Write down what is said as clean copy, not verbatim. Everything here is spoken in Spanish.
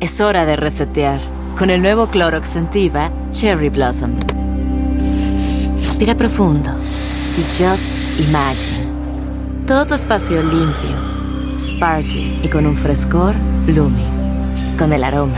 Es hora de resetear. Con el nuevo Clorox Scentiva Cherry Blossom. Respira profundo y just imagine. Todo tu espacio limpio, sparkling y con un frescor blooming. Con el aroma